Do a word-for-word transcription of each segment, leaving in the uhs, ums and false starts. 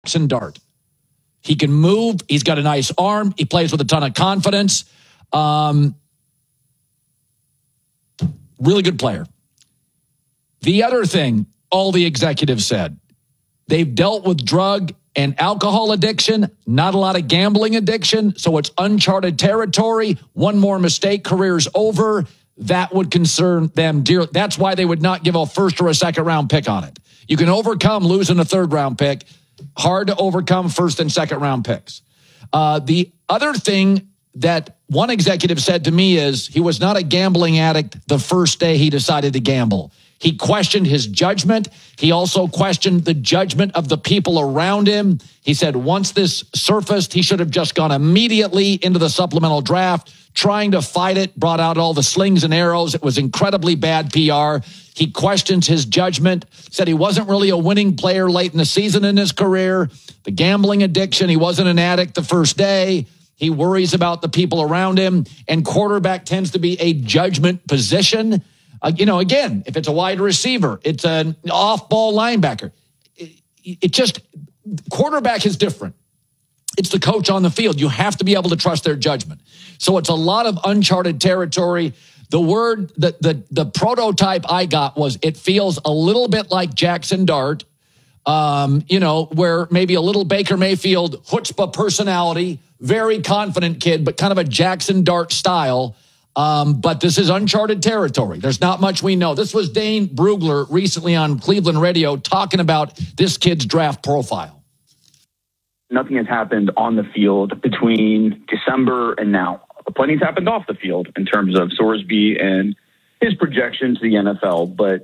Jackson Dart. He can move. He's got a nice arm. He plays with a ton of confidence. Um, really good player. The other thing all the executives said, they've dealt with drug and alcohol addiction, not a lot of gambling addiction, so it's uncharted territory. One more mistake, career's over. That would concern them dearly. That's why they would not give a first or a second round pick on it. You can overcome losing a third round pick. Hard to overcome first and second round picks. Uh, the other thing that one executive said to me is he was not a gambling addict the first day he decided to gamble. He questioned his judgment. He also questioned the judgment of the people around him. He said once this surfaced, he should have just gone immediately into the supplemental draft, trying to fight it, brought out all the slings and arrows. It was incredibly bad P R. He questions his judgment, said he wasn't really a winning player late in the season in his career. The gambling addiction, he wasn't an addict the first day. He worries about the people around him. And quarterback tends to be a judgment position. Uh, you know, again, if it's a wide receiver, it's an off-ball linebacker. It, it just, quarterback is different. It's the coach on the field. You have to be able to trust their judgment. So it's a lot of uncharted territory. The word, the, the, the prototype I got was it feels a little bit like Jackson Dart, um, you know, where maybe a little Baker Mayfield chutzpah personality, very confident kid, but kind of a Jackson Dart style. Um, but this is uncharted territory. There's not much we know. This was Dane Brugler recently on Cleveland radio talking about this kid's draft profile. Nothing has happened on the field between December and now. Plenty's happened off the field in terms of Sorsby and his projection to the N F L. But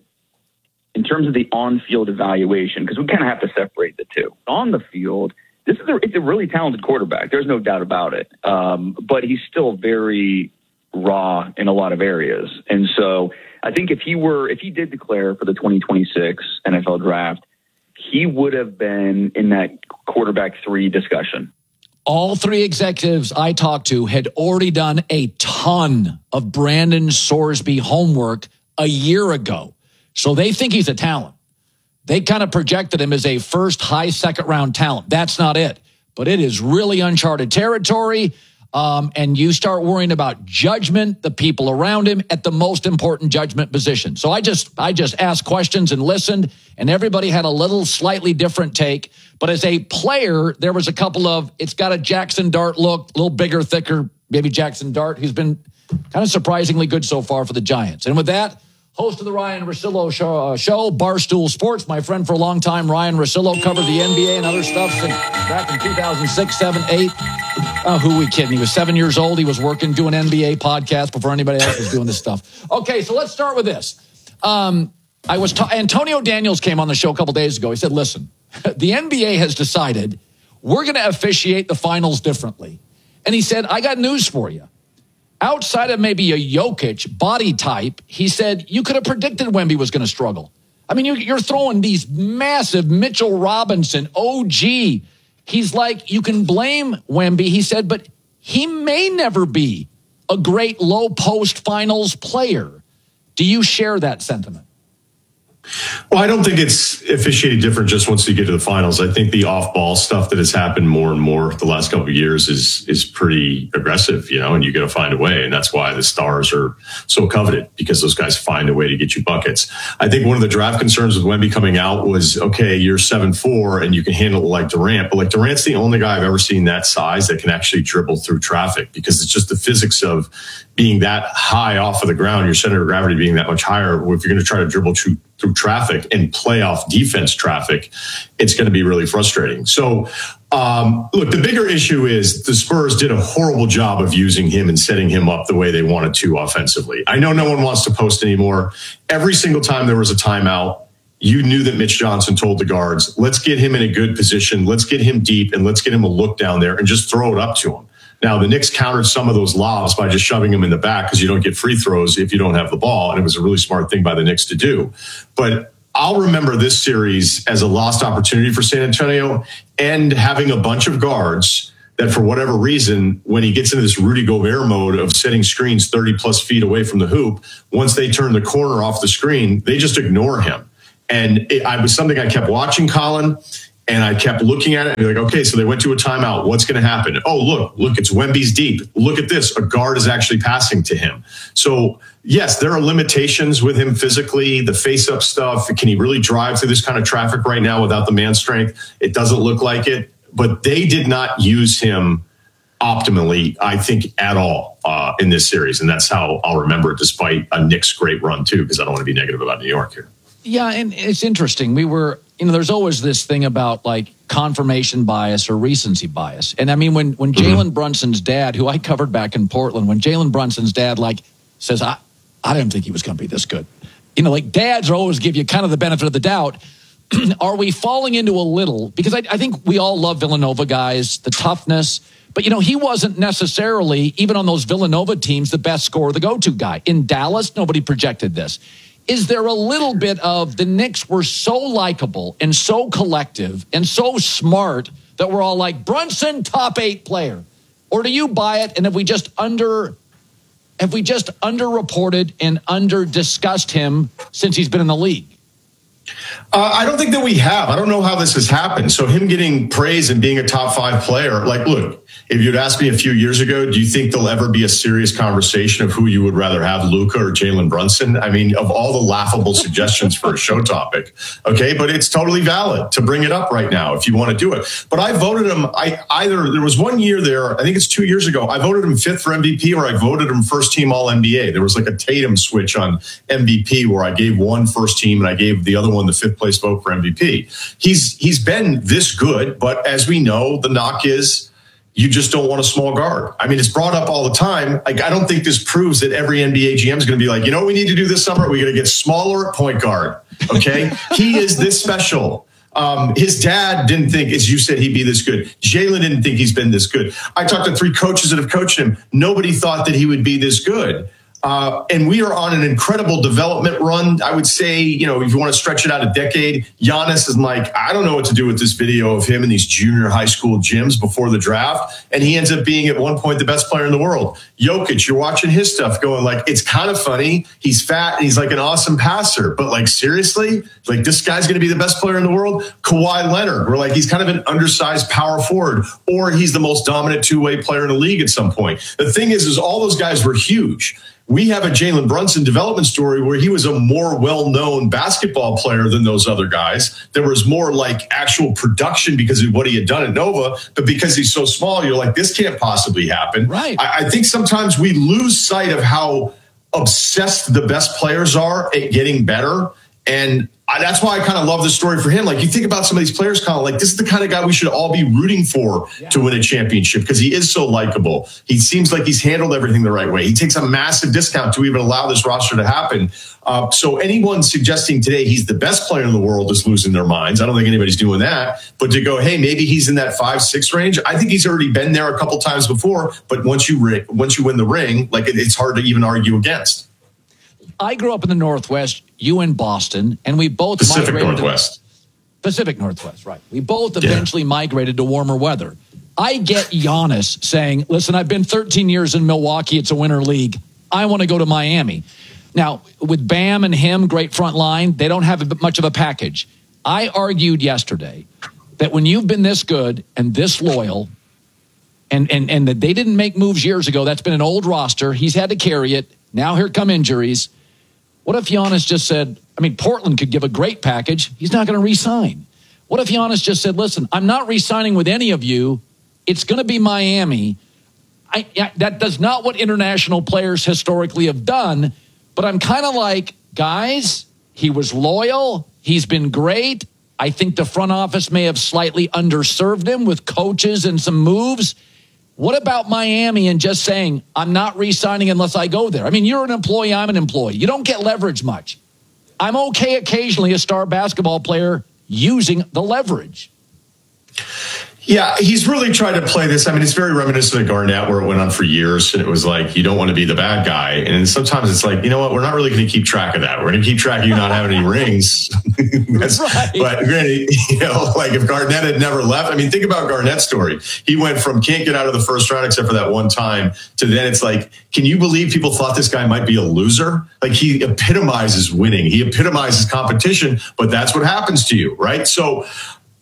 in terms of the on-field evaluation, because we kind of have to separate the two. On the field, this is a, it's a really talented quarterback. There's no doubt about it. Um, but he's still very raw in a lot of areas. And so I think if he were, if he did declare for the twenty twenty-six N F L draft, he would have been in that quarterback three discussion. All three executives I talked to had already done a ton of Brandon Sorsby homework a year ago. So they think he's a talent. They kind of projected him as a first high second round talent. That's not it. But it is really uncharted territory. Um, and you start worrying about judgment, the people around him at the most important judgment position. So I just I just asked questions and listened, and everybody had a little slightly different take. But as a player, there was a couple of, it's got a Jackson Dart look, a little bigger, thicker, maybe Jackson Dart, who's been kind of surprisingly good so far for the Giants. And with that, host of the Ryan Russillo show, uh, show, Barstool Sports, my friend for a long time, Ryan Russillo, covered the N B A and other stuff since back in two thousand six, seven, eight. Oh, who are we kidding? He was seven years old. He was working, doing N B A podcast before anybody else was doing this stuff. Okay, so let's start with this. Um, I was ta- Antonio Daniels came on the show a couple days ago. He said, listen, the N B A has decided we're going to officiate the finals differently. And he said, I got news for you. Outside of maybe a Jokic body type, he said, you could have predicted Wemby was going to struggle. I mean, you're throwing these massive Mitchell Robinson, O G. He's like, you can blame Wemby, he said, but he may never be a great low post finals player. Do you share that sentiment? Well, I don't think it's officiated different just once you get to the finals. I think the off-ball stuff that has happened more and more the last couple of years is is pretty aggressive, you know, and you got to find a way. And that's why the stars are so coveted, because those guys find a way to get you buckets. I think one of the draft concerns with Wemby coming out was, okay, you're seven four and you can handle it like Durant. But like Durant's the only guy I've ever seen that size that can actually dribble through traffic, because it's just the physics of being that high off of the ground, your center of gravity being that much higher. If you're going to try to dribble through, through traffic and playoff defense traffic, it's going to be really frustrating. So, um, look, the bigger issue is the Spurs did a horrible job of using him and setting him up the way they wanted to offensively. I know no one wants to post anymore. Every single time there was a timeout, you knew that Mitch Johnson told the guards, let's get him in a good position, let's get him deep, and let's get him a look down there and just throw it up to him. Now, the Knicks countered some of those lobs by just shoving them in the back, because you don't get free throws if you don't have the ball. And it was a really smart thing by the Knicks to do. But I'll remember this series as a lost opportunity for San Antonio, and having a bunch of guards that, for whatever reason, when he gets into this Rudy Gobert mode of setting screens thirty plus feet away from the hoop, once they turn the corner off the screen, they just ignore him. And it I was something I kept watching, Colin. And I kept looking at it and be like, okay, so they went to a timeout. What's going to happen? Oh, look, look, it's Wemby's deep. Look at this. A guard is actually passing to him. So, yes, there are limitations with him physically, the face-up stuff. Can he really drive through this kind of traffic right now without the man strength? It doesn't look like it. But they did not use him optimally, I think, at all uh, in this series. And that's how I'll remember it, despite a Knicks great run, too, because I don't want to be negative about New York here. Yeah, and it's interesting. We were, you know, there's always this thing about like confirmation bias or recency bias. And I mean, when, when Jalen mm-hmm. Brunson's dad, who I covered back in Portland, when Jalen Brunson's dad like says, I, I didn't think he was going to be this good. You know, like dads always give you kind of the benefit of the doubt. Are we falling into a little? Because I, I think we all love Villanova guys, the toughness. But, you know, he wasn't necessarily, even on those Villanova teams, the best scorer, the go-to guy. In Dallas, nobody projected this. Is there a little bit of the Knicks were so likable and so collective and so smart that we're all like, Brunson, top eight player? Or do you buy it and have we just under have we just underreported and under-discussed him since he's been in the league? Uh, I don't think that we have. I don't know how this has happened. So him getting praise and being a top five player, like, look, if you'd asked me a few years ago, do you think there'll ever be a serious conversation of who you would rather have, Luka or Jalen Brunson? I mean, of all the laughable suggestions for a show topic, okay, but it's totally valid to bring it up right now if you want to do it. But I voted him, I either, there was one year there, I think it's two years ago, I voted him fifth for M V P or I voted him first team all N B A. There was like a Tatum switch on M V P where I gave one first team and I gave the other one the fifth place vote for M V P. He's he's been this good, but as we know, the knock is you just don't want a small guard. I mean, it's brought up all the time. Like, I don't think this proves that every N B A G M is going to be like, you know what we need to do this summer? We're going to get smaller at point guard. Okay. He is this special. Um, his dad didn't think, as you said, he'd be this good. Jalen didn't think he's been this good. I talked to three coaches that have coached him. Nobody thought that he would be this good. Uh, and we are on an incredible development run. I would say, you know, if you want to stretch it out a decade, Giannis is like, I don't know what to do with this video of him in these junior high school gyms before the draft. And he ends up being at one point the best player in the world. Jokic, you're watching his stuff going like, it's kind of funny. He's fat and he's like an awesome passer. But like, seriously, like this guy's going to be the best player in the world? Kawhi Leonard, we're like, he's kind of an undersized power forward, or he's the most dominant two-way player in the league at some point. The thing is, is all those guys were huge. We have a Jalen Brunson development story where he was a more well-known basketball player than those other guys. There was more like actual production because of what he had done at Nova, but because he's so small, you're like, this can't possibly happen. Right. I, I think sometimes we lose sight of how obsessed the best players are at getting better. And I, that's why I kind of love the story for him. Like, you think about some of these players, kind of like, this is the kind of guy we should all be rooting for yeah. to win a championship because he is so likable. He seems like he's handled everything the right way. He takes a massive discount to even allow this roster to happen. Uh, so anyone suggesting today he's the best player in the world is losing their minds. I don't think anybody's doing that. But to go, hey, maybe he's in that five, six range. I think he's already been there a couple times before. But once you ri- once you win the ring, like it, it's hard to even argue against. I grew up in the Northwest, you in Boston, and we both Pacific migrated Northwest. To, Pacific Northwest, right. We both eventually yeah. migrated to warmer weather. I get Giannis saying, listen, I've been thirteen years in Milwaukee. It's a winter league. I want to go to Miami. Now, with Bam and him, great front line, they don't have much of a package. I argued yesterday that when you've been this good and this loyal, and, and, and that they didn't make moves years ago, that's been an old roster. He's had to carry it. Now here come injuries. What if Giannis just said, I mean, Portland could give a great package. He's not going to re-sign. What if Giannis just said, listen, I'm not re-signing with any of you. It's going to be Miami. I, yeah, that does not what international players historically have done. But I'm kind of like, guys, he was loyal. He's been great. I think the front office may have slightly underserved him with coaches and some moves. What about Miami and just saying, I'm not re-signing unless I go there? I mean, you're an employee, I'm an employee. You don't get leverage much. I'm okay occasionally, a star basketball player, using the leverage. Yeah, he's really tried to play this. I mean, it's very reminiscent of Garnett, where it went on for years, and it was like, you don't want to be the bad guy. And sometimes it's like, you know what, we're not really going to keep track of that. We're going to keep track of you not having any rings. Right. But granted, you know, like if Garnett had never left, I mean, think about Garnett's story. He went from can't get out of the first round except for that one time to then it's like, can you believe people thought this guy might be a loser? Like, he epitomizes winning. He epitomizes competition, but that's what happens to you, right? So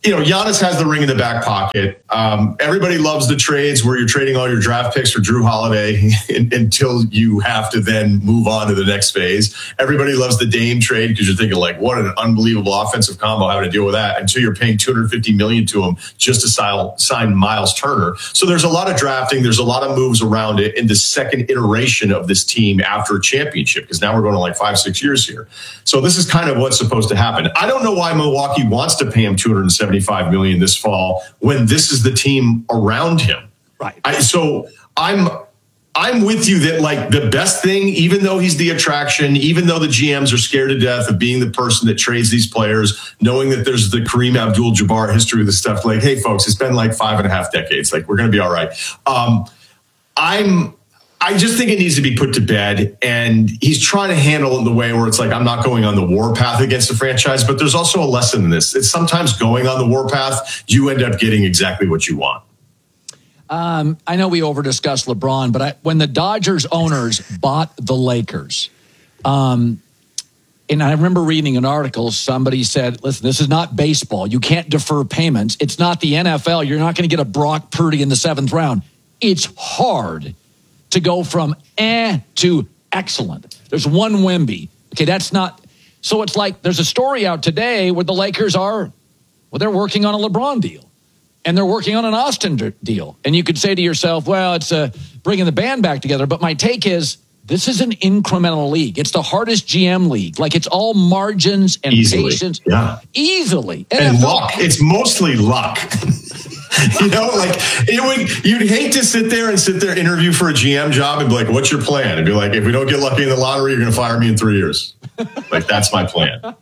you know, Giannis has the ring in the back pocket. Um, everybody loves the trades where you're trading all your draft picks for Drew Holiday until you have to then move on to the next phase. Everybody loves the Dame trade because you're thinking like, what an unbelievable offensive combo having to deal with that until you're paying two hundred fifty million dollars to him just to sign, sign Miles Turner. So there's a lot of drafting. There's a lot of moves around it in the second iteration of this team after a championship, because now we're going to like five, six years here. So this is kind of what's supposed to happen. I don't know why Milwaukee wants to pay him two hundred seventy-five million dollars this fall when this is the team around him. Right. I, so I'm I'm with you that like the best thing, even though he's the attraction, even though the G Ms are scared to death of being the person that trades these players, knowing that there's the Kareem Abdul-Jabbar history of this stuff, like, hey, folks, it's been like five and a half decades. Like, we're going to be all right. Um, I'm I just think it needs to be put to bed, and he's trying to handle it in the way where it's like, I'm not going on the war path against the franchise, but there's also a lesson in this. It's sometimes going on the war path, you end up getting exactly what you want. Um, I know we over-discussed LeBron, but I, when the Dodgers owners bought the Lakers, um, and I remember reading an article, somebody said, listen, this is not baseball. You can't defer payments. It's not the N F L. You're not going to get a Brock Purdy in the seventh round. It's hard to go from eh to excellent. There's one Wemby. Okay, that's not. So it's like there's a story out today where the Lakers are, well, they're working on a LeBron deal. And they're working on an Austin deal. And you could say to yourself, well, it's uh, bringing the band back together. But my take is, this is an incremental league. It's the hardest G M league. Like, it's all margins and Easily. patience. Yeah. Easily. And N F L. luck. It's mostly luck. You know, like it would, you'd hate to sit there and sit there, interview for a G M job and be like, what's your plan? And be like, if we don't get lucky in the lottery, you're going to fire me in three years. Like, that's my plan. so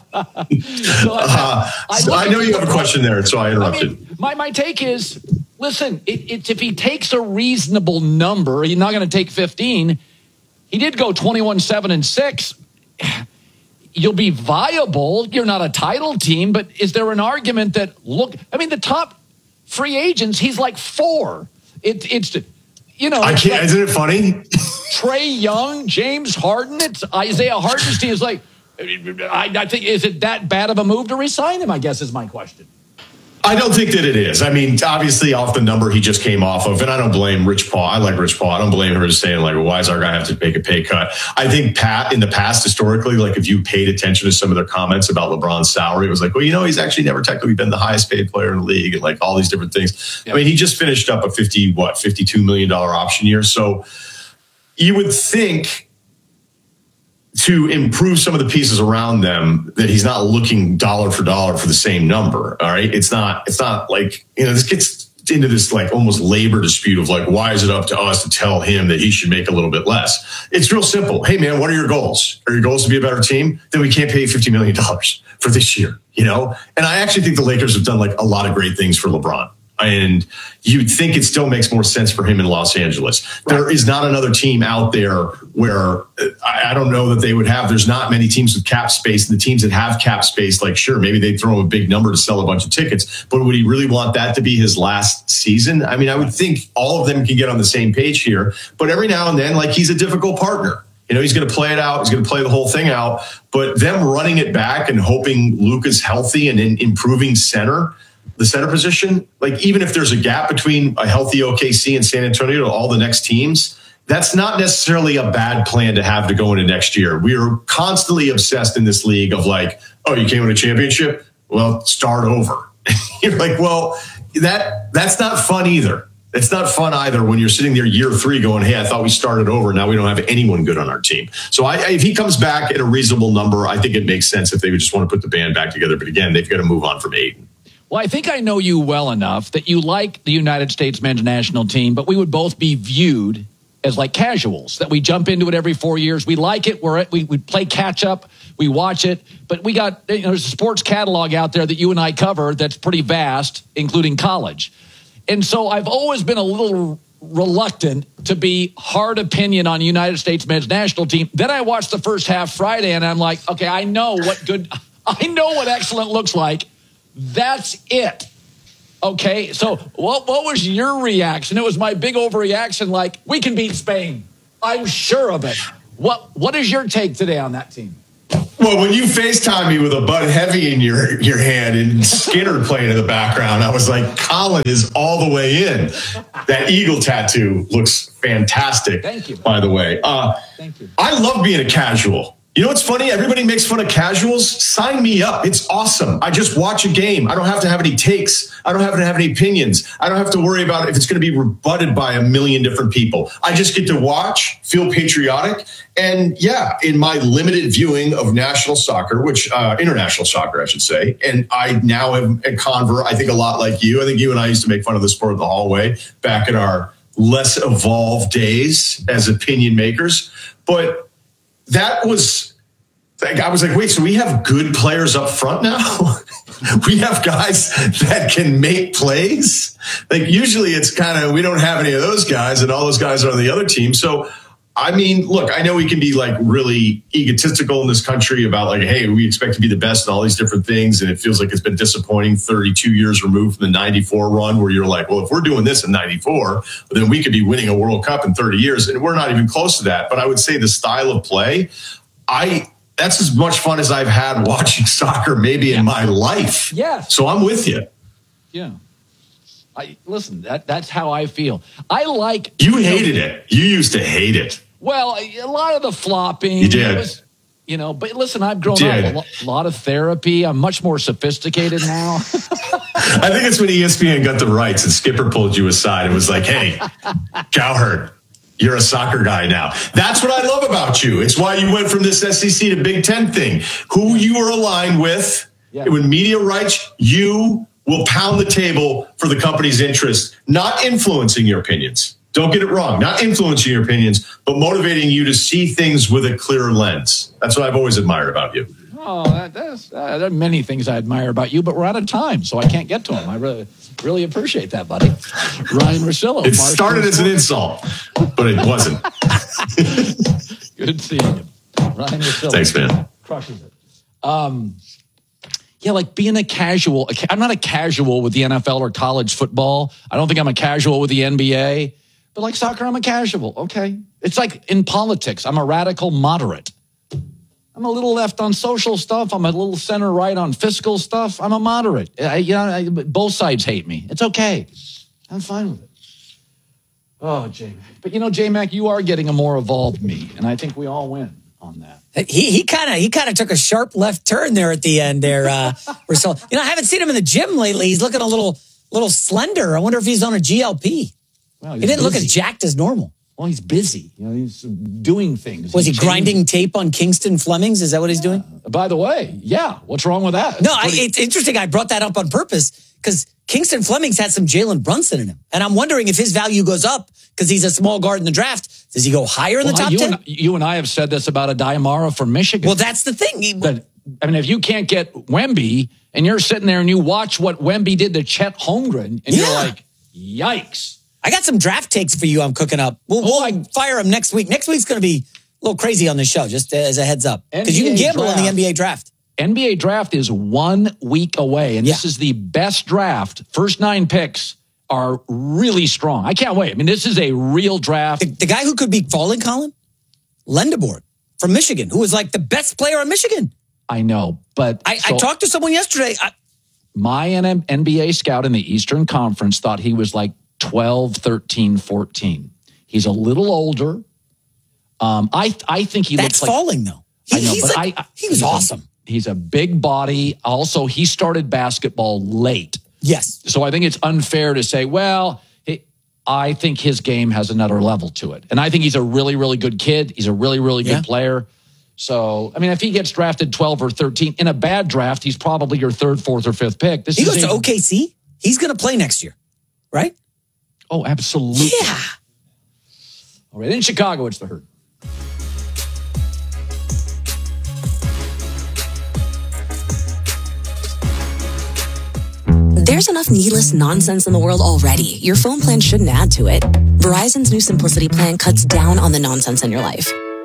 uh, I, so I know you have a question there, so I interrupted. I mean, my, my take is, listen, it, it's if he takes a reasonable number, he's not going to take fifteen. He did go twenty-one, seven, and six. You'll be viable. You're not a title team, but is there an argument that, look, I mean, the top free agents, he's like four. It, it's, you know. I can't, like isn't it funny? Trae Young, James Harden, it's Isaiah Harden's team is like, I, I think, is it that bad of a move to resign him, I guess is my question. I don't think that it is. I mean, obviously off the number he just came off of, and I don't blame Rich Paul. I like Rich Paul. I don't blame him for just saying like, well, why is our guy have to make a pay cut? I think Pat in the past, historically, like if you paid attention to some of their comments about LeBron's salary, it was like, well, you know, he's actually never technically been the highest paid player in the league and like all these different things. Yep. I mean, he just finished up a fifty, what, fifty-two million dollars option year. So you would think to improve some of the pieces around them that he's not looking dollar for dollar for the same number. All right. It's not, it's not like, you know, this gets into this like almost labor dispute of like, why is it up to us to tell him that he should make a little bit less? It's real simple. Hey man, what are your goals? Are your goals to be a better team? Then we can't pay you fifty million dollars for this year, you know? And I actually think the Lakers have done like a lot of great things for LeBron. And you'd think it still makes more sense for him in Los Angeles. Right. There is not another team out there where I don't know that they would have. There's not many teams with cap space. And the teams that have cap space, like, sure, maybe they throw him a big number to sell a bunch of tickets. But would he really want that to be his last season? I mean, I would think all of them can get on the same page here. But every now and then, like, he's a difficult partner. You know, he's going to play it out. He's going to play the whole thing out. But them running it back and hoping Luka's healthy and in improving center, the center position, like even if there's a gap between a healthy O K C and San Antonio to all the next teams, that's not necessarily a bad plan to have to go into next year. We are constantly obsessed in this league of like, oh, you can't win a championship? Well, start over. You're like, well, that that's not fun either. It's not fun either when you're sitting there year three going, hey, I thought we started over. Now we don't have anyone good on our team. So I, if he comes back at a reasonable number, I think it makes sense if they would just want to put the band back together. But again, they've got to move on from Ayton. Well, I think I know you well enough that you like the United States men's national team, but we would both be viewed as like casuals, that we jump into it every four years. We like it. We're we, we play catch up. We watch it. But we got, you know, there's a sports catalog out there that you and I cover that's pretty vast, including college. And so I've always been a little reluctant to be hard opinion on United States men's national team. Then I watched the first half Friday and I'm like, okay, I know what good, I know what excellent looks like. That's it. Okay, so what what was your reaction? It was my big overreaction, like, we can beat Spain. I'm sure of it. What What is your take today on that team? Well, when you FaceTime me with a Bud Heavy in your, your hand and Skinner playing in the background, I was like, Colin is all the way in. That eagle tattoo looks fantastic. Thank you. By the way. Uh, Thank you. I love being a casual. You know what's funny? Everybody makes fun of casuals. Sign me up. It's awesome. I just watch a game. I don't have to have any takes. I don't have to have any opinions. I don't have to worry about if it's going to be rebutted by a million different people. I just get to watch, feel patriotic. And yeah, in my limited viewing of national soccer, which uh, international soccer, I should say, and I now am a convert, I think a lot like you. I think you and I used to make fun of the sport in the hallway back in our less evolved days as opinion makers. But that was, I was like, wait, so we have good players up front now? We have guys that can make plays? Like usually it's kind of, we don't have any of those guys and all those guys are on the other team. So, I mean, look, I know we can be like really egotistical in this country about like, hey, we expect to be the best and all these different things. And it feels like it's been disappointing thirty-two years removed from the ninety-four run where you're like, well, if we're doing this in ninety-four, then we could be winning a World Cup in thirty years. And we're not even close to that. But I would say the style of play, I that's as much fun as I've had watching soccer maybe yeah. in my life. Yeah. So I'm with you. Yeah. I listen, that that's how I feel. I like You hated you know, it. You used to hate it. Well, a lot of the flopping. You did. Was, you know, but listen, I've grown up a lot of therapy. I'm much more sophisticated now. I think it's when E S P N got the rights and Skipper pulled you aside and was like, hey, Cowherd, you're a soccer guy now. That's what I love about you. It's why you went from this S E C to Big Ten thing. Who you are aligned with, yeah. when media rights, you will pound the table for the company's interest, not influencing your opinions. Don't get it wrong. Not influencing your opinions, but motivating you to see things with a clearer lens. That's what I've always admired about you. Oh, that, that's, uh, there are many things I admire about you, but we're out of time, so I can't get to them. I really, really appreciate that, buddy. Ryan Russillo. It started as an insult, but it wasn't. Good seeing you. Ryan Russillo. Thanks, man. Crushes it. Um, yeah, like being a casual. I'm not a casual with the N F L or college football. I don't think I'm a casual with the N B A. But like soccer, I'm a casual. Okay. It's like in politics. I'm a radical moderate. I'm a little left on social stuff. I'm a little center right on fiscal stuff. I'm a moderate. I, you know, I, both sides hate me. It's okay. I'm fine with it. Oh, J-Mac. But you know, J-Mac, you are getting a more evolved me. And I think we all win on that. He he kind of he kind of took a sharp left turn there at the end there. Uh, so, you know, I haven't seen him in the gym lately. He's looking a little little slender. I wonder if he's on a G L P. Well, he didn't busy. Look as jacked as normal. Well, he's busy. You know, he's doing things. Was he's he grinding changing. tape on Kingston Flemings? Is that what he's yeah. doing? By the way, yeah. What's wrong with that? No, pretty- I, it's interesting. I brought that up on purpose because Kingston Flemings had some Jalen Brunson in him. And I'm wondering if his value goes up because he's a small guard in the draft. Does he go higher in well, the top you ten? And, you and I have said this about a Daimara from Michigan. Well, that's the thing. He, but, I mean, if you can't get Wemby and you're sitting there and you watch what Wemby did to Chet Holmgren and yeah. you're like, yikes. I got some draft takes for you I'm cooking up. We'll, we'll oh, fire them next week. Next week's going to be a little crazy on the show, just as a heads up. Because you can gamble draft. on the N B A draft. N B A draft is one week away, and yeah. this is the best draft. First nine picks are really strong. I can't wait. I mean, this is a real draft. The, the guy who could be falling, Colin? Lendabort from Michigan, who was like the best player on Michigan. I know, but... I, so, I talked to someone yesterday. I, my N B A scout in the Eastern Conference thought he was like twelve, thirteen, fourteen. He's a little older. Um, I I think he That's looks like... That's falling, though. He, I know, he's but like, I, he was he's awesome. A, he's a big body. Also, he started basketball late. Yes. So I think it's unfair to say, well, he, I think his game has another level to it. And I think he's a really, really good kid. He's a really, really good yeah. player. So, I mean, if he gets drafted twelve or thirteen, in a bad draft, he's probably your third, fourth, or fifth pick. This he is goes a, to O K C. He's going to play next year, right? Oh, absolutely. Yeah. All right, in Chicago, it's the Herd. There's enough needless nonsense in the world already. Your phone plan shouldn't add to it. Verizon's new Simplicity plan cuts down on the nonsense in your life.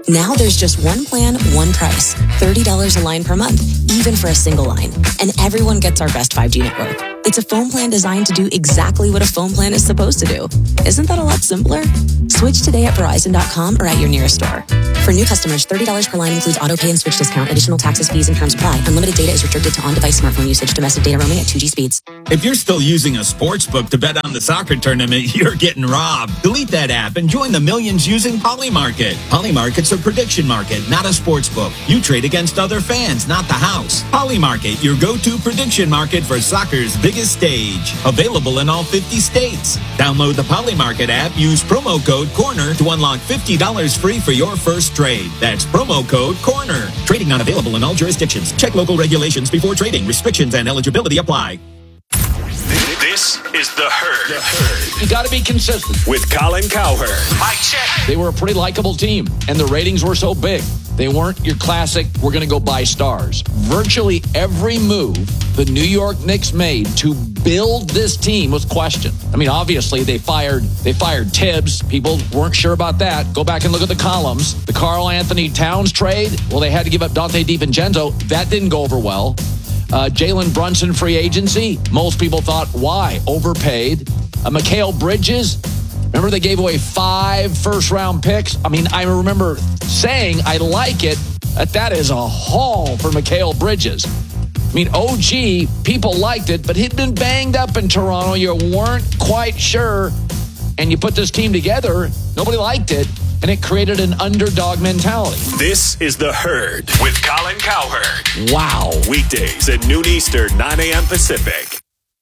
Now there's just one plan, one price. thirty dollars a line per month, even for a single line. And everyone gets our best five G network. It's a phone plan designed to do exactly what a phone plan is supposed to do. Isn't that a lot simpler? Switch today at Verizon dot com or at your nearest store. For new customers, thirty dollars per line includes auto pay and switch discount. Additional taxes, fees, and terms apply. Unlimited data is restricted to on-device smartphone usage. Domestic data roaming at two G speeds. If you're still using a sports book to bet on the soccer tournament, you're getting robbed. Delete that app and join the millions using Polymarket. Polymarket's a prediction market, not a sports book. You trade against other fans, not the house. Polymarket, your go-to prediction market for soccer's biggest stage. Available in all fifty states. Download the Polymarket app. Use promo code CORNER to unlock fifty dollars free for your first trade. That's promo code CORNER. Trading not available in all jurisdictions. Check local regulations before trading. Restrictions and eligibility apply. This is The Herd. The Herd. You got to be consistent. With Colin Cowherd. Mike check. They were a pretty likable team, and the ratings were so big. They weren't your classic, we're going to go buy stars. Virtually every move the New York Knicks made to build this team was questioned. I mean, obviously, they fired they fired Tibbs. People weren't sure about that. Go back and look at the columns. The Karl Anthony Towns trade, well, they had to give up Dante DiVincenzo. That didn't go over well. Uh, Jalen Brunson free agency. Most people thought, why? Overpaid. Uh, Mikal Bridges. Remember they gave away five first-round picks? I mean, I remember saying I like it, that that is a haul for Mikal Bridges. I mean, O G, people liked it, but he'd been banged up in Toronto. You weren't quite sure. And you put this team together, nobody liked it, and it created an underdog mentality. This is The Herd with Colin Cowherd. Wow. Weekdays at noon Eastern, nine a.m. Pacific.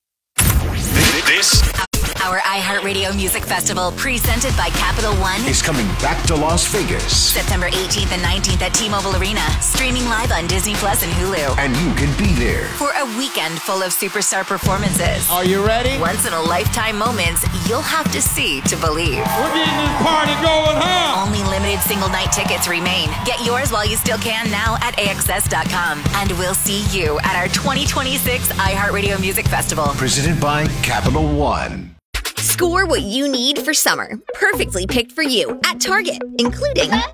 This Our iHeartRadio Music Festival, presented by Capital One, is coming back to Las Vegas. September eighteenth and nineteenth at T-Mobile Arena, streaming live on Disney Plus and Hulu. And you can be there For a weekend full of superstar performances. Are you ready? Once-in-a-lifetime moments you'll have to see to believe. We're getting this party going, huh? Only limited single-night tickets remain. Get yours while you still can now at A X S dot com. And we'll see you at our twenty twenty-six iHeartRadio Music Festival. Presented by Capital One. Score what you need for summer. Perfectly picked for you at Target, including Up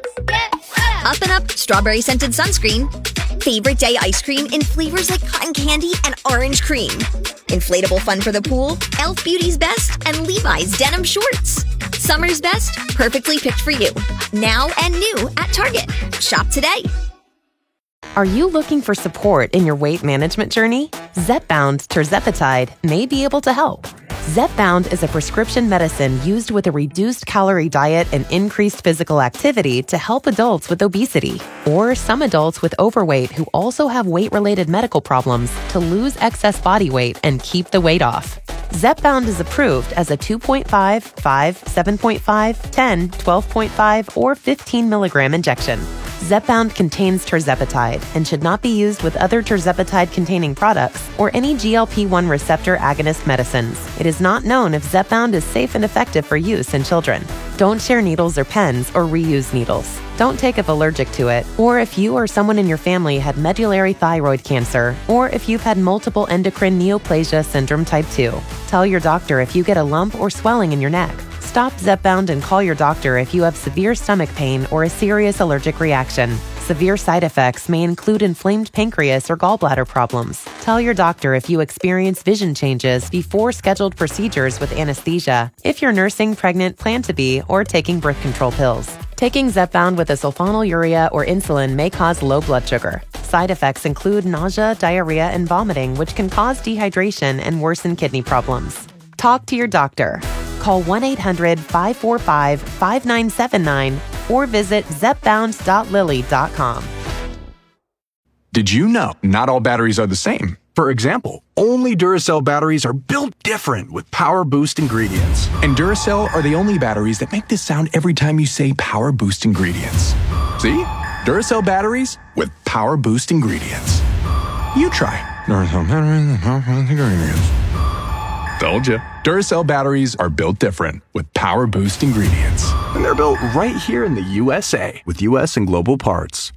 and Up Strawberry Scented Sunscreen, Favorite Day Ice Cream in flavors like cotton candy and orange cream, Inflatable Fun for the Pool, Elf Beauty's Best, and Levi's Denim Shorts. Summer's best, perfectly picked for you. Now and new at Target. Shop today. Are you looking for support in your weight management journey? Zepbound Tirzepatide may be able to help. Zepbound is a prescription medicine used with a reduced calorie diet and increased physical activity to help adults with obesity or some adults with overweight who also have weight-related medical problems to lose excess body weight and keep the weight off. Zepbound is approved as a two point five, five, seven point five, ten, twelve point five, or fifteen milligram injection. Zepbound contains tirzepatide and should not be used with other tirzepatide-containing products or any G L P one receptor agonist medicines. It is not known if Zepbound is safe and effective for use in children. Don't share needles or pens or reuse needles. Don't take if allergic to it, or if you or someone in your family had medullary thyroid cancer, or if you've had multiple endocrine neoplasia syndrome type two. Tell your doctor if you get a lump or swelling in your neck. Stop Zepbound and call your doctor if you have severe stomach pain or a serious allergic reaction. Severe side effects may include inflamed pancreas or gallbladder problems. Tell your doctor if you experience vision changes before scheduled procedures with anesthesia, if you're nursing, pregnant, plan to be, or taking birth control pills. Taking Zepbound with a sulfonylurea or insulin may cause low blood sugar. Side effects include nausea, diarrhea, and vomiting, which can cause dehydration and worsen kidney problems. Talk to your doctor. Call one eight hundred, five four five, five nine seven nine or visit zepbound dot lilly dot com. Did you know not all batteries are the same? For example, only Duracell batteries are built different with Power Boost ingredients. And Duracell are the only batteries that make this sound every time you say Power Boost ingredients. See? Duracell batteries with Power Boost ingredients. You try. Duracell batteries with Power Boost ingredients. Told you. Duracell batteries are built different with Power Boost ingredients. And they're built right here in the U S A with U S and global parts.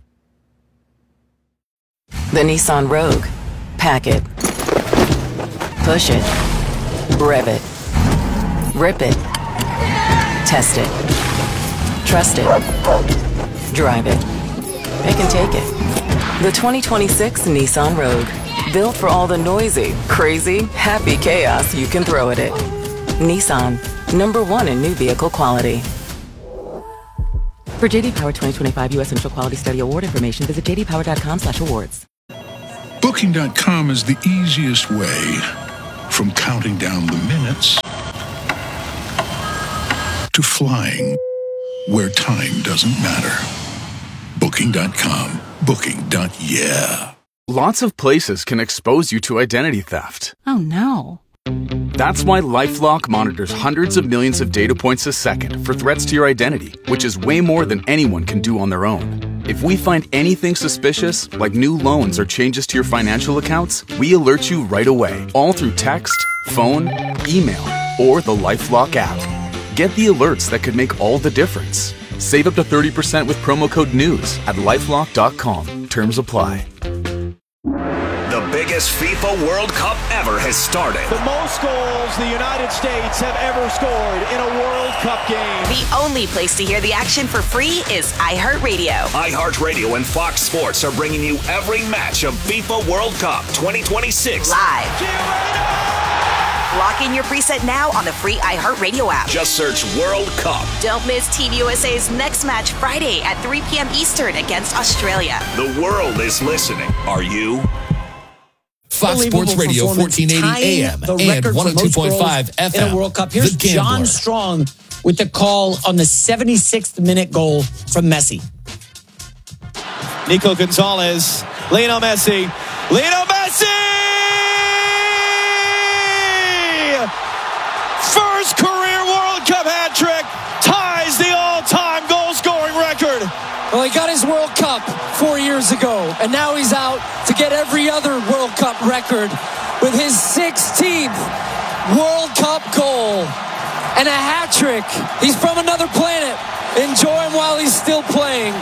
The Nissan Rogue. Pack it. Push it. Rev it. Rip it. Test it. Trust it. drive it. It can take it. The twenty twenty-six Nissan Rogue. Built for all the noisy, crazy, happy chaos you can throw at it. Nissan, number one in new vehicle quality. For J D Power twenty twenty-five U S Initial Quality Study Award information, visit j d power dot com slash awards. Booking dot com is the easiest way from counting down the minutes to flying where time doesn't matter. Booking dot com. Booking. Yeah. Lots of places can expose you to identity theft. Oh no. That's why LifeLock monitors hundreds of millions of data points a second for threats to your identity, which is way more than anyone can do on their own. If we find anything suspicious, like new loans or changes to your financial accounts, we alert you right away, all through text, phone, email, or the LifeLock app. Get the alerts that could make all the difference. Save up to thirty percent with promo code NEWS at lifelock dot com. Terms apply. The biggest FIFA World Cup ever has started. The most goals the United States have ever scored in a World Cup game. The only place to hear the action for free is iHeartRadio. iHeartRadio and Fox Sports are bringing you every match of FIFA World Cup twenty twenty-six. Live. Lock in your preset now on the free iHeartRadio app. Just search World Cup. Don't miss Team U S A's next match Friday at three p.m. Eastern against Australia. The world is listening. Are you? Fox Sports Radio, fourteen eighty A M and one oh two point five F M. In a World Cup. Here's John Strong with the call on the seventy-sixth minute goal from Messi. Nico Gonzalez, Lionel Messi, Lionel Messi! First career World Cup hat trick, ties the all-time goal-scoring record. Well, he got his World Cup four years ago, and now he's out to get every other World Cup record with his sixteenth World Cup goal and a hat trick. He's from another planet. Enjoy him while he's still playing.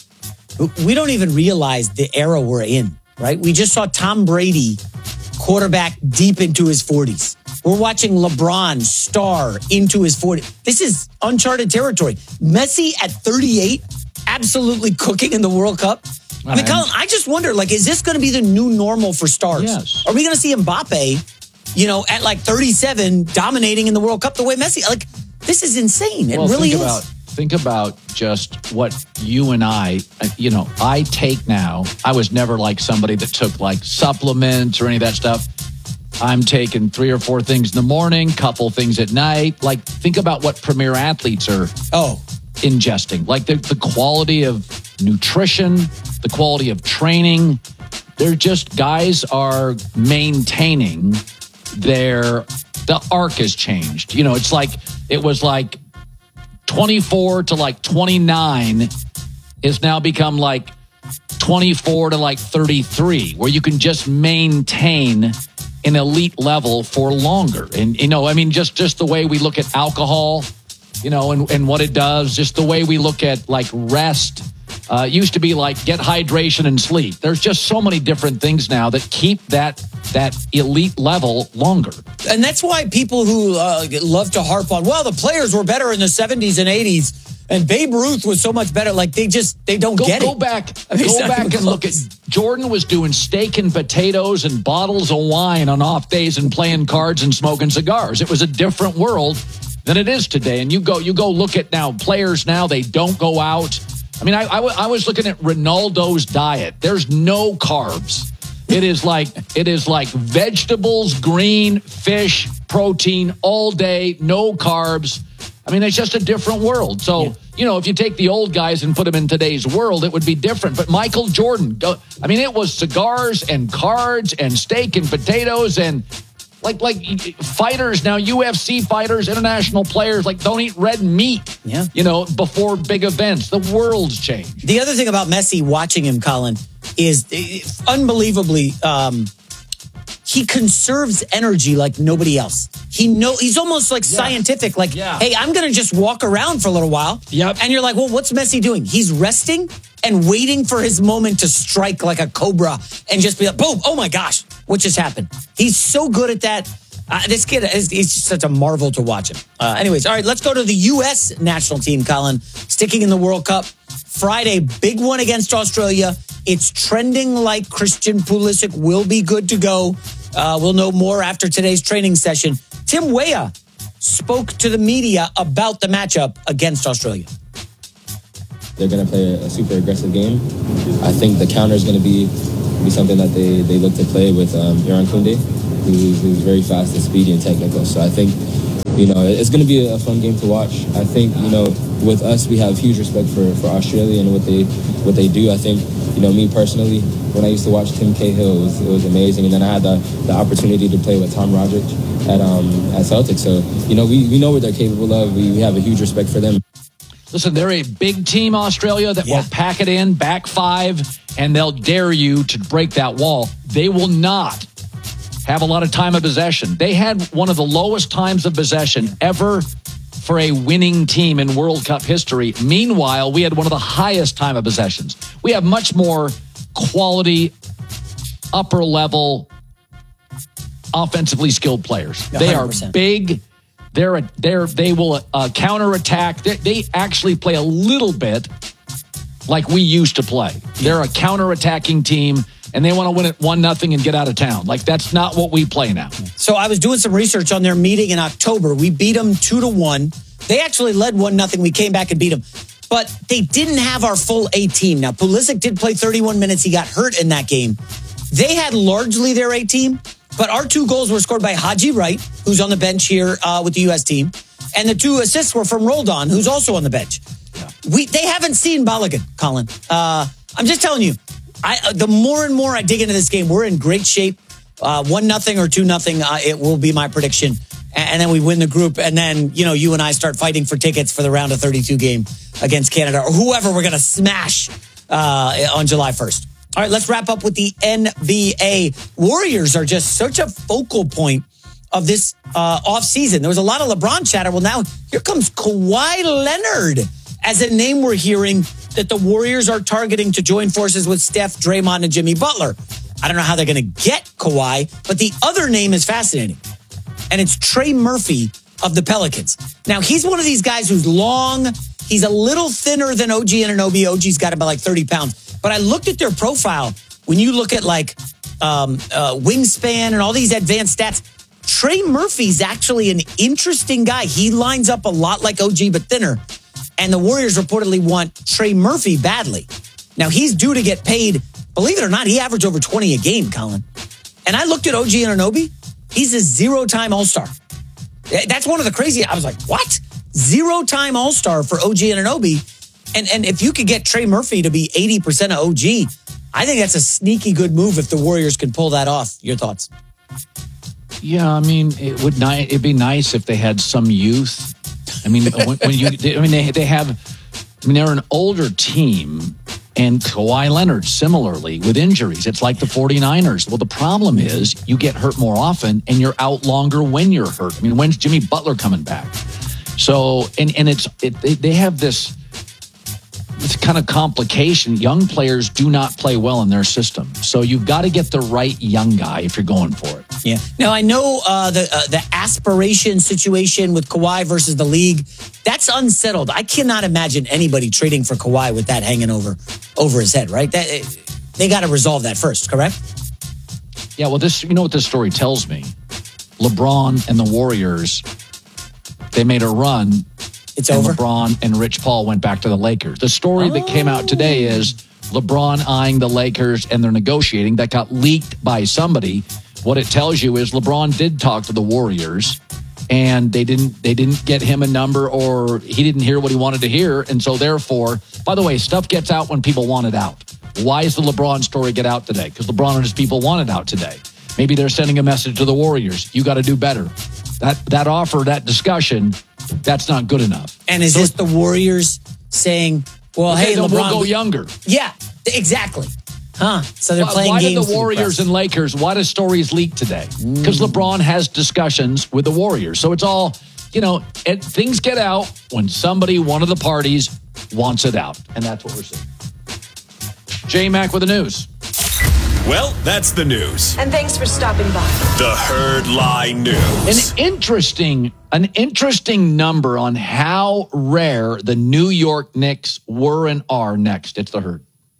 We don't even realize the era we're in, right? We just saw Tom Brady, quarterback deep into his forties. We're watching LeBron star into his forties. This is uncharted territory. Messi at thirty-eight, absolutely cooking in the World Cup. I mean, Colin, I just wonder, like, is this going to be the new normal for stars? Yes. Are we going to see Mbappe, you know, at like thirty-seven, dominating in the World Cup the way Messi? Like, this is insane. It well, really think is. About, think about just what you and I, you know, I take now. I was never like somebody that took like supplements or any of that stuff. I'm taking three or four things in the morning, couple things at night. Like, think about what premier athletes are oh ingesting. Like the, the quality of nutrition, the quality of training. They're just, guys are maintaining their, the arc has changed. You know, it's like, it was like twenty-four to like twenty-nine has now become like twenty-four to like thirty-three, where you can just maintain an elite level for longer. And, you know, I mean, just, just the way we look at alcohol, you know, and, and what it does, just the way we look at like rest. Uh, it used to be like get hydration and sleep. There's just so many different things now that keep that that elite level longer. And that's why people who uh, love to harp on, well, the players were better in the seventies and eighties, and Babe Ruth was so much better. Like, they just, they don't go, get go it. Back, I mean, go back and look at, Jordan was doing steak and potatoes and bottles of wine on off days and playing cards and smoking cigars. It was a different world than it is today. And you go, you go look at now, players now, they don't go out. I mean, I, I, w- I was looking at Ronaldo's diet. There's no carbs. It is like it is like vegetables, green, fish, protein all day, no carbs. I mean, it's just a different world. So, yeah. you know, if you take the old guys and put them in today's world, it would be different. But Michael Jordan, I mean, it was cigars and cards and steak and potatoes and like like fighters now, U F C fighters, international players, like don't eat red meat, yeah. you know, before big events. The world's changed. The other thing about Messi, watching him, Colin, is unbelievably, um, he conserves energy like nobody else. He know he's almost like yeah. scientific. Like, yeah. hey, I'm going to just walk around for a little while. Yep. And you're like, well, what's Messi doing? He's resting and waiting for his moment to strike like a cobra and just be like, boom, oh my gosh, what just happened? He's so good at that. Uh, this kid is he's just such a marvel to watch him. Uh, anyways, all right, let's go to the U S national team, Colin. Sticking in the World Cup. Friday, big one against Australia. It's trending like Christian Pulisic will be good to go. Uh, we'll know more after today's training session. Tim Weah spoke to the media about the matchup against Australia. They're going to play a super aggressive game. I think the counter is going to be be something that they, they look to play with um, Iran Koundé, who's, who's very fast and speedy and technical. So I think, you know, it's going to be a fun game to watch. I think, you know, with us, we have huge respect for, for Australia and what they what they do. I think, you know, me personally, when I used to watch Tim Cahill, it was, it was amazing. And then I had the, the opportunity to play with Tom Roderick at um, at Celtic. So, you know, we, we know what they're capable of. We, we have a huge respect for them. Listen, they're a big team, Australia, that yeah. will pack it in, back five, and they'll dare you to break that wall. They will not have a lot of time of possession. They had one of the lowest times of possession ever for a winning team in World Cup history. Meanwhile, we had one of the highest time of possessions. We have much more quality, upper level, offensively skilled players. one hundred percent. They are big. They're, they're, they will uh, counterattack. They, they actually play a little bit like we used to play. They're a counterattacking team, and they want to win it one nothing and get out of town. Like, that's not what we play now. So I was doing some research on their meeting in October. We beat them two to one. They actually led one nothing. We came back and beat them. But they didn't have our full A team. Now, Pulisic did play thirty-one minutes. He got hurt in that game. They had largely their A team. But our two goals were scored by Haji Wright, who's on the bench here uh, with the U S team. And the two assists were from Roldan, who's also on the bench. Yeah. We They haven't seen Balogun, Colin. Uh, I'm just telling you, I, uh, the more and more I dig into this game, we're in great shape. Uh, one nothing or two nothing, uh, it will be my prediction. And, and then we win the group. And then, you know, you and I start fighting for tickets for the round of thirty-two game against Canada or whoever we're going to smash uh, on July first. All right, let's wrap up with the N B A. Warriors are just such a focal point of this uh, offseason. There was a lot of LeBron chatter. Well, now here comes Kawhi Leonard as a name we're hearing that the Warriors are targeting to join forces with Steph, Draymond, and Jimmy Butler. I don't know how they're going to get Kawhi, but the other name is fascinating, and it's Trey Murphy of the Pelicans. Now, he's one of these guys who's long. He's a little thinner than O G Anunoby. O G's got about like thirty pounds. But I looked at their profile. When you look at like um, uh, wingspan and all these advanced stats, Trey Murphy's actually an interesting guy. He lines up a lot like O G, but thinner. And the Warriors reportedly want Trey Murphy badly. Now, he's due to get paid. Believe it or not, he averaged over twenty a game, Colin. And I looked at O G Anunoby. He's a zero-time All-Star. That's one of the crazy. I was like, what? Zero-time All-Star for O G Anunoby. And and if you could get Trey Murphy to be eighty percent of O G, I think that's a sneaky good move if the Warriors can pull that off. Your thoughts? Yeah, I mean, it would ni- it'd be nice if they had some youth. I mean, when, when you, I mean, they they have, I mean, they're an older team, and Kawhi Leonard similarly with injuries. It's like the 49ers. Well, the problem is you get hurt more often, and you're out longer when you're hurt. I mean, when's Jimmy Butler coming back? So, and and it's it, they, they have this. It's kind of complication. Young players do not play well in their system. So you've got to get the right young guy if you're going for it. Yeah. Now, I know uh, the uh, the aspiration situation with Kawhi versus the league, that's unsettled. I cannot imagine anybody trading for Kawhi with that hanging over over his head, right? That, they got to resolve that first, correct? Yeah, well, this you know what this story tells me? LeBron and the Warriors, they made a run. It's and over. LeBron and Rich Paul went back to the Lakers. The story oh. that came out today is LeBron eyeing the Lakers and they're negotiating. That got leaked by somebody. What it tells you is LeBron did talk to the Warriors, and they didn't. They didn't get him a number, or he didn't hear what he wanted to hear, and so therefore, by the way, stuff gets out when people want it out. Why is the LeBron story get out today? Because LeBron and his people want it out today. Maybe they're sending a message to the Warriors. You got to do better. That that offer, that discussion. That's not good enough. And is so, this the Warriors saying, well, okay, hey, LeBron... we'll go younger. Yeah, exactly. Huh. So they're why, playing why games. Why did the Warriors and Lakers, why do stories leak today? Because mm. LeBron has discussions with the Warriors. So it's all, you know, it, things get out when somebody, one of the parties, wants it out. And that's what we're seeing. J-Mac with the news. Well, that's the news. And thanks for stopping by. The Herd Lie News. An interesting, an interesting number on how rare the New York Knicks were and are next. It's the Herd.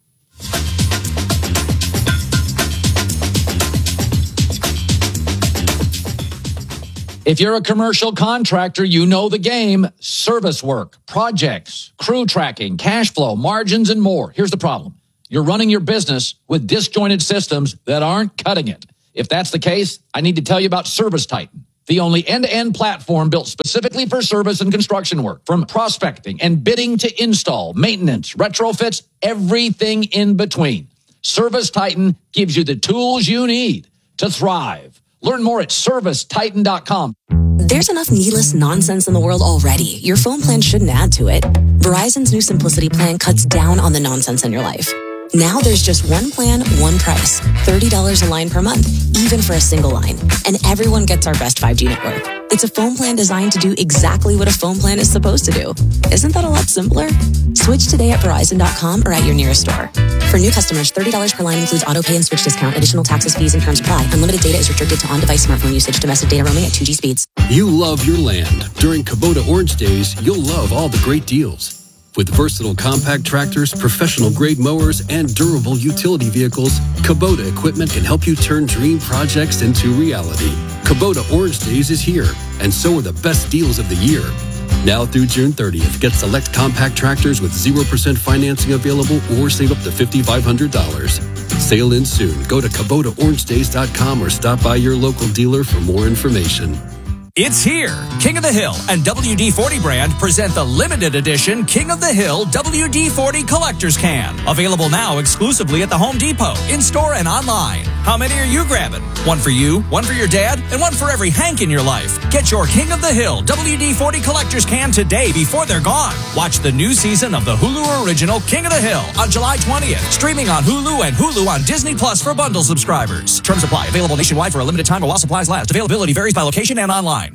If you're a commercial contractor, you know the game. Service work, projects, crew tracking, cash flow, margins, and more. Here's the problem. You're running your business with disjointed systems that aren't cutting it. If that's the case, I need to tell you about Service Titan, the only end-to-end platform built specifically for service and construction work. From prospecting and bidding to install, maintenance, retrofits, everything in between. Service Titan gives you the tools you need to thrive. Learn more at service titan dot com. There's enough needless nonsense in the world already. Your phone plan shouldn't add to it. Verizon's new Simplicity plan cuts down on the nonsense in your life. Now there's just one plan, one price. thirty dollars a line per month, even for a single line. And everyone gets our best five G network. It's a phone plan designed to do exactly what a phone plan is supposed to do. Isn't that a lot simpler? Switch today at verizon dot com or at your nearest store. For new customers, thirty dollars per line includes auto pay and switch discount. Additional taxes, fees, and terms apply. Unlimited data is restricted to on-device smartphone usage. Domestic data roaming at two G speeds. You love your land. During Kubota Orange Days, you'll love all the great deals. With versatile compact tractors, professional-grade mowers, and durable utility vehicles, Kubota equipment can help you turn dream projects into reality. Kubota Orange Days is here, and so are the best deals of the year. Now through June thirtieth, get select compact tractors with zero percent financing available or save up to five thousand five hundred dollars. Sale ends soon. Go to Kubota Orange Days dot com or stop by your local dealer for more information. It's here. King of the Hill and W D forty brand present the limited edition King of the Hill W D forty Collector's Can. Available now exclusively at the Home Depot, in-store and online. How many are you grabbing? One for you, one for your dad, and one for every Hank in your life. Get your King of the Hill W D forty Collector's Can today before they're gone. Watch the new season of the Hulu original King of the Hill on July twentieth. Streaming on Hulu and Hulu on Disney Plus for bundle subscribers. Terms apply. Available nationwide for a limited time while supplies last. Availability varies by location and online.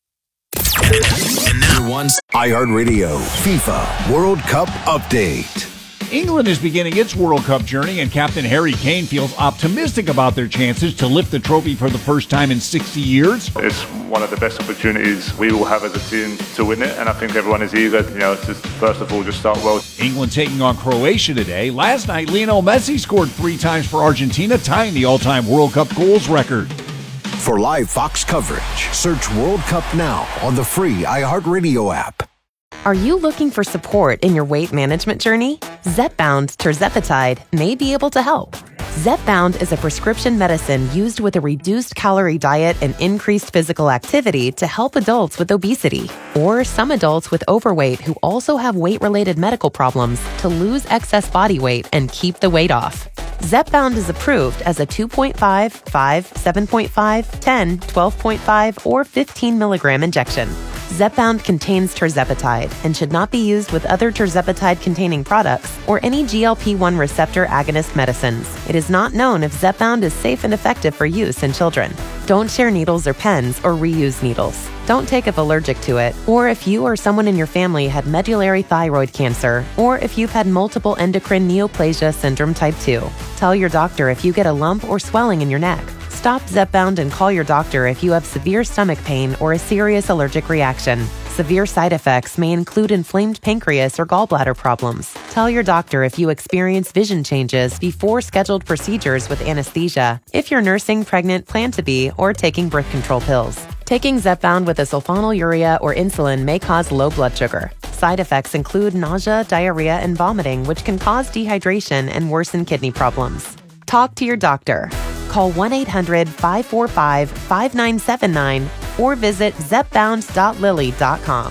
And now, once iHeartRadio FIFA World Cup update. England is beginning its World Cup journey, and Captain Harry Kane feels optimistic about their chances to lift the trophy for the first time in sixty years. It's one of the best opportunities we will have as a team to win it, and I think everyone is eager, you know, to first of all just start well. England taking on Croatia today. Last night, Lionel Messi scored three times for Argentina, tying the all-time World Cup goals record. For live Fox coverage, search World Cup now on the free iHeartRadio app. Are you looking for support in your weight management journey? Zepbound tirzepatide may be able to help. Zepbound is a prescription medicine used with a reduced calorie diet and increased physical activity to help adults with obesity or some adults with overweight who also have weight-related medical problems to lose excess body weight and keep the weight off. Zepbound is approved as a two point five, five, seven point five, ten, twelve point five, or fifteen milligram injection. Zepbound contains tirzepatide and should not be used with other tirzepatide-containing products or any G L P one receptor agonist medicines. It is not known if Zepbound is safe and effective for use in children. Don't share needles or pens or reuse needles. Don't take if allergic to it, or if you or someone in your family had medullary thyroid cancer, or if you've had multiple endocrine neoplasia syndrome type two. Tell your doctor if you get a lump or swelling in your neck. Stop Zepbound and call your doctor if you have severe stomach pain or a serious allergic reaction. Severe side effects may include inflamed pancreas or gallbladder problems. Tell your doctor if you experience vision changes before scheduled procedures with anesthesia, if you're nursing, pregnant, plan to be, or taking birth control pills. Taking Zepbound with a sulfonylurea or insulin may cause low blood sugar. Side effects include nausea, diarrhea, and vomiting, which can cause dehydration and worsen kidney problems. Talk to your doctor. Call one eight hundred, five four five, five nine seven nine or visit zepbound dot lilly dot com.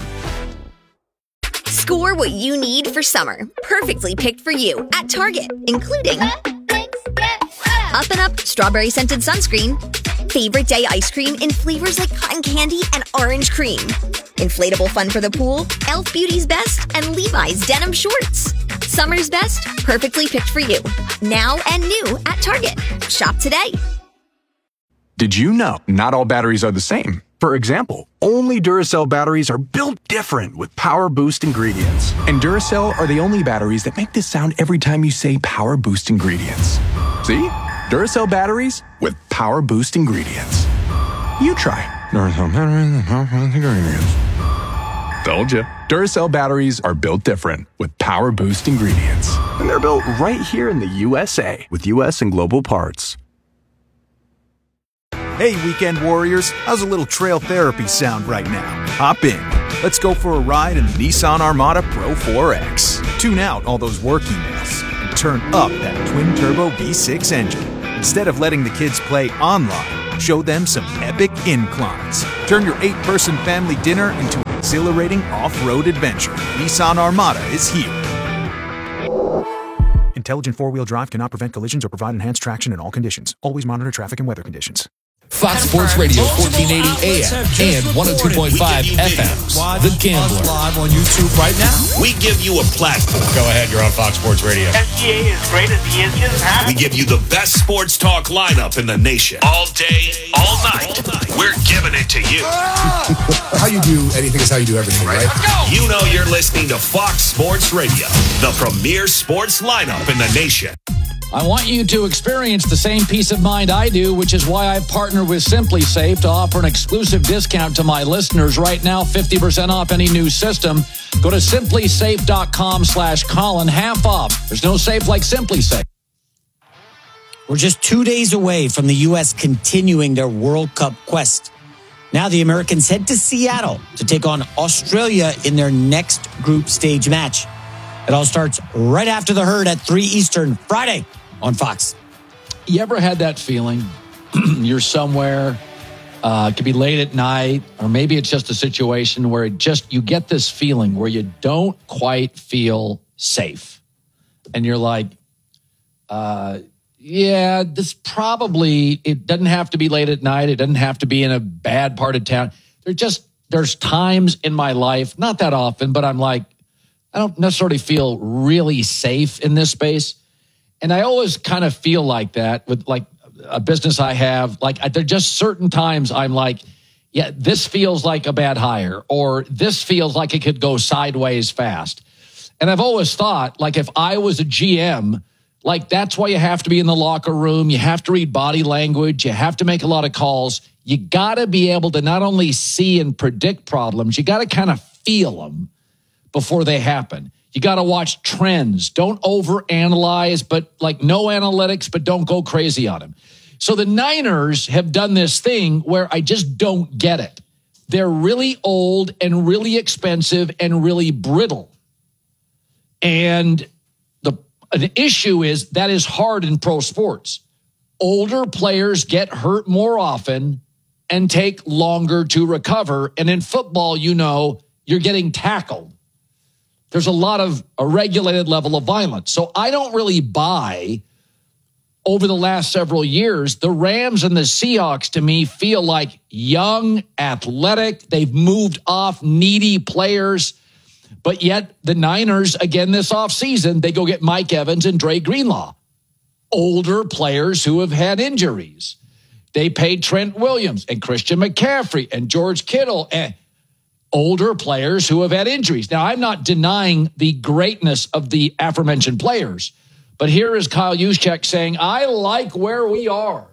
Score what you need for summer, perfectly picked for you at Target, including Up and Up strawberry scented sunscreen, favorite day ice cream in flavors like cotton candy and orange cream, inflatable fun for the pool, e l f Beauty's Best, and Levi's denim shorts. Summer's best, perfectly picked for you. Now and new at Target. Shop today. Did you know not all batteries are the same? For example, only Duracell batteries are built different with Power Boost ingredients. And Duracell are the only batteries that make this sound every time you say Power Boost ingredients. See? Duracell batteries with power boost ingredients. You try Duracell batteries with power boost ingredients. Told you. Duracell batteries are built different with power boost ingredients. And they're built right here in the U S A with U S and global parts. Hey, weekend warriors, how's a little trail therapy sound right now? Hop in. Let's go for a ride in the Nissan Armada Pro four X. Tune out all those work emails and turn up that twin-turbo V six engine. Instead of letting the kids play online, show them some epic inclines. Turn your eight-person family dinner into an exhilarating off-road adventure. Nissan Armada is here. Intelligent four-wheel drive cannot prevent collisions or provide enhanced traction in all conditions. Always monitor traffic and weather conditions. Fox Sports Radio, fourteen eighty A M and one oh two point five F M. The Gambler. Live on YouTube right now. We give you a platform. Go ahead, you're on Fox Sports Radio. S G A is great as the engine. We give you the best sports talk lineup in the nation. All day, all night. We're giving it to you. How you do anything is how you do everything, right? Let's go. You know you're listening to Fox Sports Radio, the premier sports lineup in the nation. I want you to experience the same peace of mind I do, which is why I've partnered with Simply Safe to offer an exclusive discount to my listeners right now, fifty percent off any new system. Go to simply safe dot com slash Colin, half off. There's no safe like Simply Safe. We're just two days away from the U S continuing their World Cup quest. Now the Americans head to Seattle to take on Australia in their next group stage match. It all starts right after the herd at three Eastern Friday on Fox. You ever had that feeling? You're somewhere, uh, it could be late at night, or maybe it's just a situation where it just you get this feeling where you don't quite feel safe. And you're like, uh, yeah, this probably, it doesn't have to be late at night. It doesn't have to be in a bad part of town. There just, there's times in my life, not that often, but I'm like, I don't necessarily feel really safe in this space. And I always kind of feel like that with like a business I have. Like there are just certain times I'm like, yeah, this feels like a bad hire, or this feels like it could go sideways fast. And I've always thought, like, if I was a G M, like that's why you have to be in the locker room. You have to read body language. You have to make a lot of calls. You got to be able to not only see and predict problems, you got to kind of feel them before they happen. You got to watch trends. Don't overanalyze, but like no analytics, but don't go crazy on them. So the Niners have done this thing where I just don't get it. They're really old and really expensive and really brittle. And the an issue is that is hard in pro sports. Older players get hurt more often and take longer to recover. And in football, you know, you're getting tackled. There's a lot of a regulated level of violence. So I don't really buy over the last several years. The Rams and the Seahawks to me feel like young, athletic. They've moved off needy players. But yet the Niners, again, this offseason, they go get Mike Evans and Dre Greenlaw. Older players who have had injuries. They paid Trent Williams and Christian McCaffrey and George Kittle and older players who have had injuries. Now, I'm not denying the greatness of the aforementioned players, but here is Kyle Juszczyk saying, I like where we are.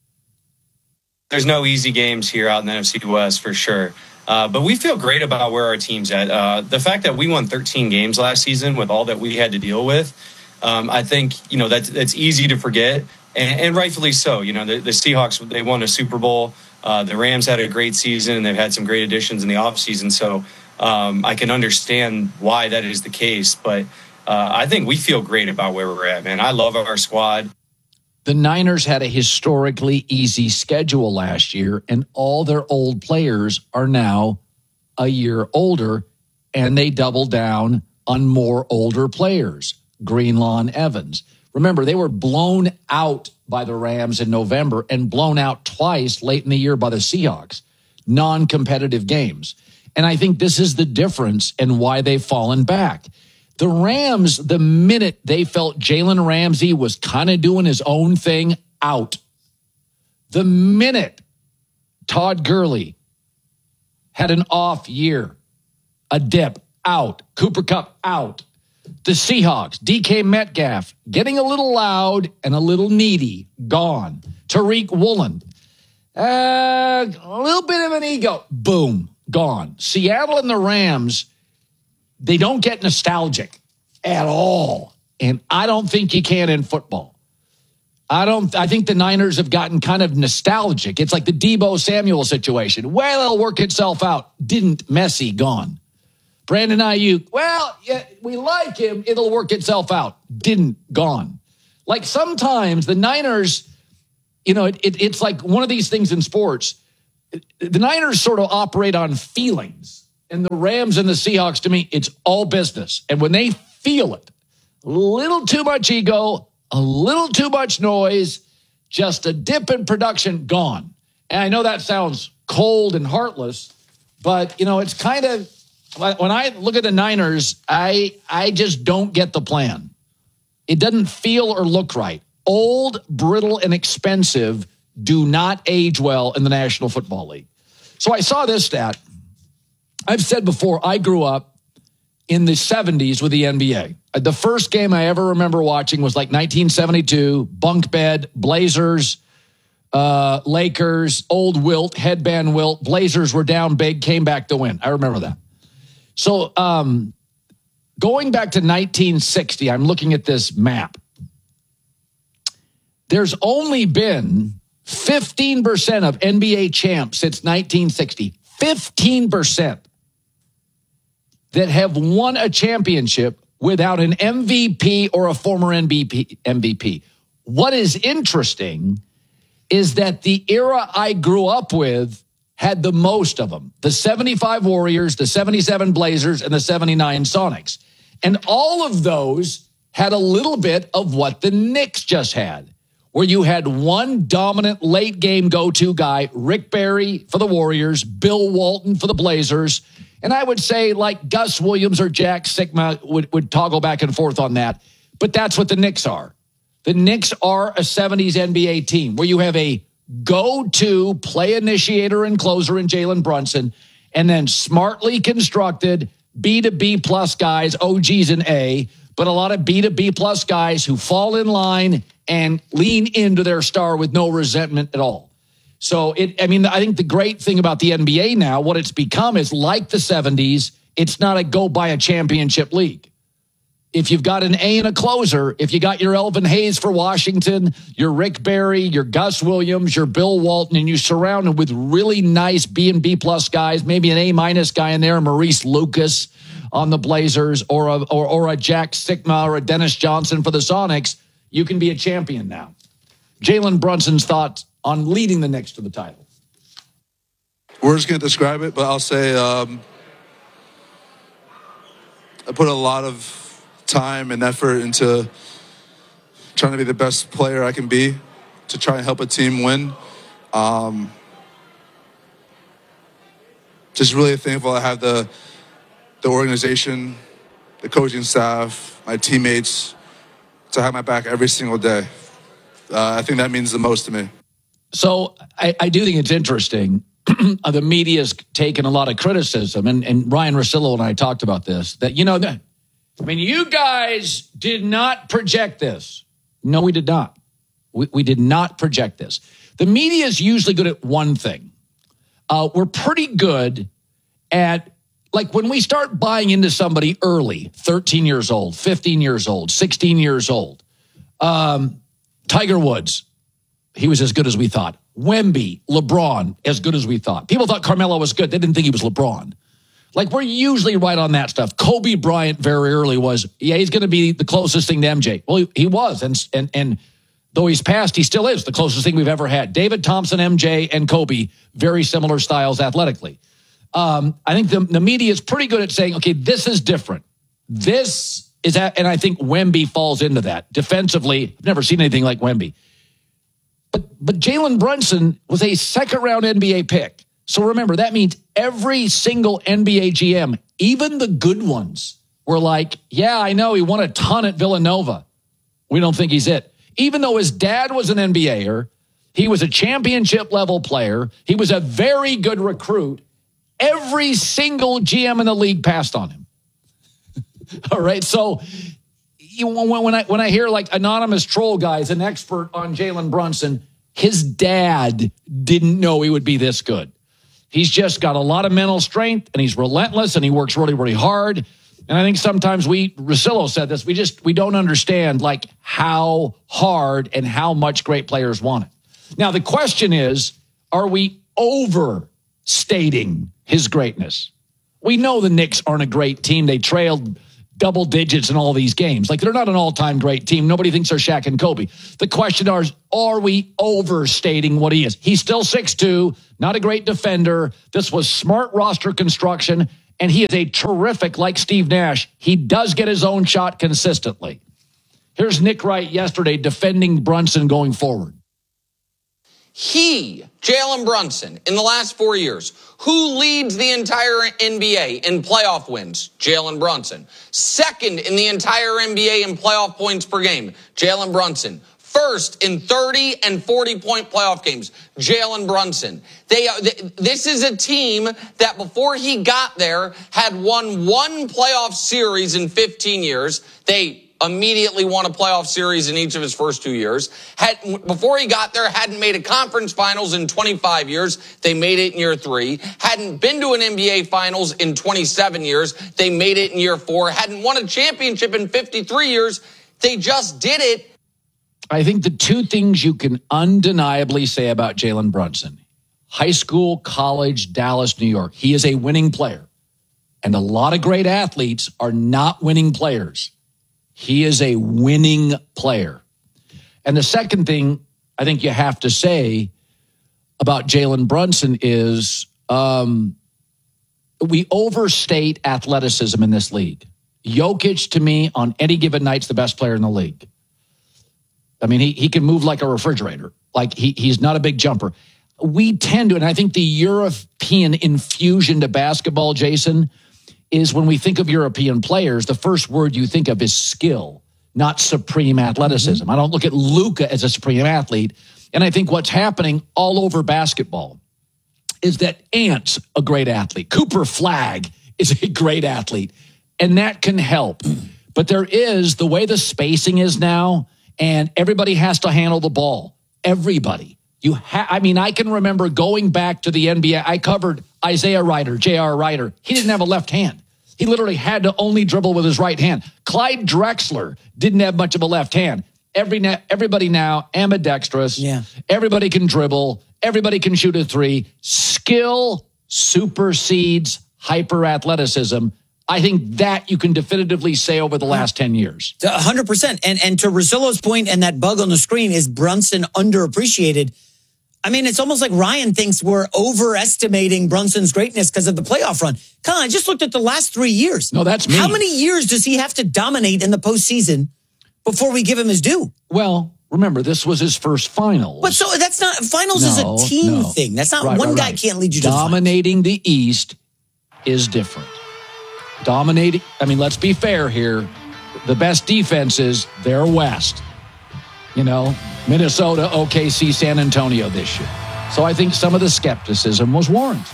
There's no easy games here out in the N F C West for sure. Uh, but we feel great about where our team's at. Uh, the fact that we won thirteen games last season with all that we had to deal with, um, I think, you know, that's, that's easy to forget, and, and rightfully so. You know, the, the Seahawks, they won a Super Bowl. Uh, the Rams had a great season, and they've had some great additions in the offseason. So um, I can understand why that is the case. But uh, I think we feel great about where we're at, man. I love our squad. The Niners had a historically easy schedule last year, and all their old players are now a year older, and they doubled down on more older players, Greenlaw and Evans. Remember, they were blown out by the Rams in November and blown out twice late in the year by the Seahawks. Non-competitive games. And I think this is the difference in why they've fallen back. The Rams, the minute they felt Jalen Ramsey was kind of doing his own thing, out. The minute Todd Gurley had an off year, a dip, out. Cooper Kupp, out. The Seahawks, D K Metcalf, getting a little loud and a little needy, gone. Tariq Woolen, uh, a little bit of an ego, boom, gone. Seattle and the Rams, they don't get nostalgic at all. And I don't think you can in football. I don't. I think the Niners have gotten kind of nostalgic. It's like the Deebo Samuel situation. Well, it'll work itself out. Didn't. Messi, gone. Brandon Ayuk, well, yeah, we like him. It'll work itself out. Didn't. Gone. Like sometimes the Niners, you know, it, it, it's like one of these things in sports. The Niners sort of operate on feelings. And the Rams and the Seahawks, to me, it's all business. And when they feel it, a little too much ego, a little too much noise, just a dip in production, gone. And I know that sounds cold and heartless, but, you know, it's kind of, when I look at the Niners, I I just don't get the plan. It doesn't feel or look right. Old, brittle, and expensive do not age well in the National Football League. So I saw this stat. I've said before, I grew up in the seventies with the N B A. The first game I ever remember watching was like nineteen seventy-two, bunk bed, Blazers, uh, Lakers, old Wilt, headband Wilt. Blazers were down big, came back to win. I remember that. So um, going back to nineteen sixty, I'm looking at this map. There's only been fifteen percent of N B A champs since nineteen sixty. fifteen percent that have won a championship without an M V P or a former M V P. What is interesting is that the era I grew up with had the most of them. The seventy-five Warriors, the seventy-seven Blazers, and the seventy-nine Sonics. And all of those had a little bit of what the Knicks just had, where you had one dominant late game go-to guy, Rick Barry for the Warriors, Bill Walton for the Blazers, and I would say like Gus Williams or Jack Sikma would, would toggle back and forth on that. But that's what the Knicks are. The Knicks are a seventies N B A team where you have a go-to play initiator and closer in Jalen Brunson, and then smartly constructed B to B plus guys, O Gs and A, but a lot of B to B plus guys who fall in line and lean into their star with no resentment at all. So, it, I mean, I think the great thing about the N B A now, what it's become is like the seventies, it's not a go buy a championship league. If you've got an A and a closer, if you got your Elvin Hayes for Washington, your Rick Barry, your Gus Williams, your Bill Walton, and you surround them with really nice B and B plus guys, maybe an A minus guy in there, Maurice Lucas on the Blazers, or a, or, or a Jack Sikma or a Dennis Johnson for the Sonics, you can be a champion now. Jalen Brunson's thoughts on leading the Knicks to the title. Words can't describe it, but I'll say um, I put a lot of time and effort into trying to be the best player I can be to try and help a team win. Um, just really thankful I have the the organization, the coaching staff, my teammates to have my back every single day. Uh, I think that means the most to me. So I, I do think it's interesting. The media's taken a lot of criticism, and, and Ryan Russillo and I talked about this, that, you know, that, I mean, you guys did not project this. No, we did not. We, we did not project this. The media is usually good at one thing. Uh, we're pretty good at, like, when we start buying into somebody early, thirteen years old, fifteen years old, sixteen years old. Um, Tiger Woods, he was as good as we thought. Wemby, LeBron, as good as we thought. People thought Carmelo was good. They didn't think he was LeBron. Like, we're usually right on that stuff. Kobe Bryant very early was, yeah, he's going to be the closest thing to M J. Well, he, he was, and, and and though he's passed, he still is the closest thing we've ever had. David Thompson, M J, and Kobe, very similar styles athletically. Um, I think the, the media is pretty good at saying, okay, this is different. This is that, and I think Wemby falls into that. Defensively, I've never seen anything like Wemby. But, but Jalen Brunson was a second-round N B A pick. So remember, that means every single N B A G M, even the good ones, were like, yeah, I know he won a ton at Villanova. We don't think he's it. Even though his dad was an N B A-er, he was a championship-level player, he was a very good recruit, every single G M in the league passed on him. All right, so you, when, when I when I hear like anonymous troll guys, an expert on Jalen Brunson, his dad didn't know he would be this good. He's just got a lot of mental strength, and he's relentless, and he works really, really hard. And I think sometimes we, Russillo said this, we just, we don't understand like how hard and how much great players want it. Now, the question is, are we overstating his greatness? We know the Knicks aren't a great team. They trailed double digits in all these games. Like, they're not an all-time great team. Nobody thinks they're Shaq and Kobe. The question is, are we overstating what he is? He's still six two, not a great defender. This was smart roster construction, and he is a terrific, like Steve Nash, he does get his own shot consistently. Here's Nick Wright yesterday defending Brunson going forward. He, Jalen Brunson, in the last four years, who leads the entire N B A in playoff wins? Jalen Brunson. Second in the entire N B A in playoff points per game? Jalen Brunson. First in thirty and forty-point playoff games? Jalen Brunson. They, this is a team that before he got there had won one playoff series in fifteen years. They immediately won a playoff series in each of his first two years. Had, before he got there, hadn't made a conference finals in twenty-five years. They made it in year three. Hadn't been to an N B A finals in twenty-seven years. They made it in year four. Hadn't won a championship in fifty-three years. They just did it. I think the two things you can undeniably say about Jalen Brunson, high school, college, Dallas, New York, he is a winning player. And a lot of great athletes are not winning players. He is a winning player. And the second thing I think you have to say about Jalen Brunson is um, we overstate athleticism in this league. Jokic, to me, on any given night, is the best player in the league. I mean, he he can move like a refrigerator. Like, he he's not a big jumper. We tend to, and I think the European infusion to basketball, Jason, is when we think of European players, the first word you think of is skill, not supreme athleticism. Mm-hmm. I don't look at Luka as a supreme athlete. And I think what's happening all over basketball is that Ant's a great athlete. Cooper Flagg is a great athlete. And that can help. But there is, the way the spacing is now, and everybody has to handle the ball. Everybody. You ha- I mean, I can remember going back to the N B A. I covered Isaiah Ryder, J R Ryder. He didn't have a left hand. He literally had to only dribble with his right hand. Clyde Drexler didn't have much of a left hand. Every na- Everybody now ambidextrous. Yeah. Everybody can dribble. Everybody can shoot a three. Skill supersedes hyper athleticism. I think that you can definitively say over the last ten years. one hundred percent. And and to Russillo's point, and that bug on the screen, is Brunson underappreciated? I mean, it's almost like Ryan thinks we're overestimating Brunson's greatness because of the playoff run. Colin, I just looked at the last three years. No, that's me. How many years does he have to dominate in the postseason before we give him his due? Well, remember, this was his first finals. But so that's not, finals no, is a team no. thing. That's not right, one right, guy right. can't lead you to Dominating the, the East is different. Dominating, I mean, let's be fair here. The best defenses, they're West. You know, Minnesota, O K C, San Antonio this year. So I think some of the skepticism was warranted.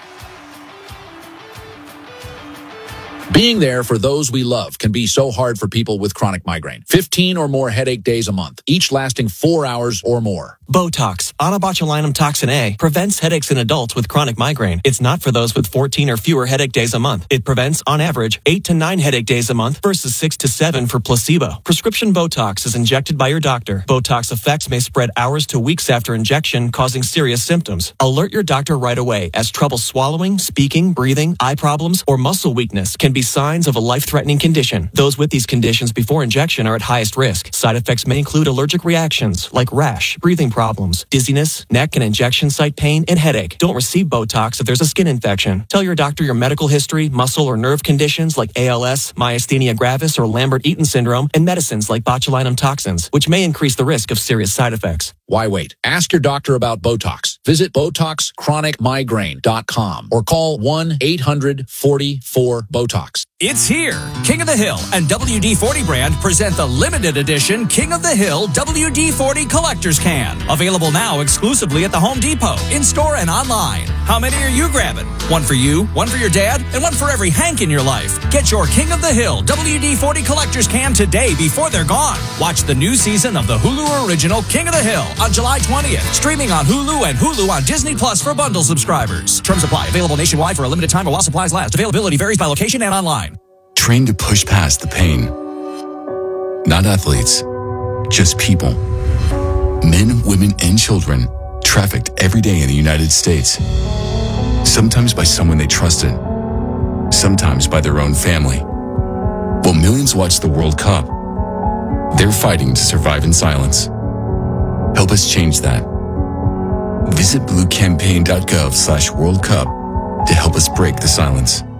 Being there for those we love can be so hard for people with chronic migraine. fifteen or more headache days a month, each lasting four hours or more. Botox, onabotulinum toxin A, prevents headaches in adults with chronic migraine. It's not for those with fourteen or fewer headache days a month. It prevents, on average, eight to nine headache days a month versus six to seven for placebo. Prescription Botox is injected by your doctor. Botox effects may spread hours to weeks after injection, causing serious symptoms. Alert your doctor right away, as trouble swallowing, speaking, breathing, eye problems, or muscle weakness can be signs of a life-threatening condition. Those with these conditions before injection are at highest risk. Side effects may include allergic reactions like rash, breathing problems, dizziness, neck and injection site pain, and headache. Don't receive Botox if there's a skin infection. Tell your doctor your medical history, muscle or nerve conditions like A L S, myasthenia gravis, or Lambert-Eaton syndrome, and medicines like botulinum toxins, which may increase the risk of serious side effects. Why wait? Ask your doctor about Botox. Visit Botox Chronic Migraine dot com or call one eight hundred forty-four BOTOX. It's here. King of the Hill and W D forty brand present the limited edition King of the Hill W D forty Collector's Can. Available now exclusively at the Home Depot, in-store and online. How many are you grabbing? One for you, one for your dad, and one for every Hank in your life. Get your King of the Hill W D forty Collector's Can today before they're gone. Watch the new season of the Hulu original King of the Hill on July twentieth. Streaming on Hulu and Hulu on Disney Plus for bundle subscribers. Terms apply. Available nationwide for a limited time or while supplies last. Availability varies by location and online. Train to push past the pain. Not athletes, just people. Men, women, and children trafficked every day in the United States. Sometimes by someone they trusted, sometimes by their own family. While millions watch the World Cup, they're fighting to survive in silence. Help us change that. Visit bluecampaign.gov slash World Cup to help us break the silence.